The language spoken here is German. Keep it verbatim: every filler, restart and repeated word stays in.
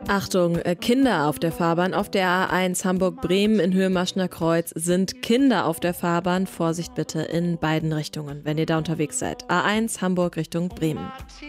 Achtung, äh, Kinder auf der Fahrbahn. Auf der A eins Hamburg-Bremen in Höhe Maschner Kreuz sind Kinder auf der Fahrbahn. Vorsicht bitte in beiden Richtungen, wenn ihr da unterwegs seid. A eins Hamburg Richtung Bremen.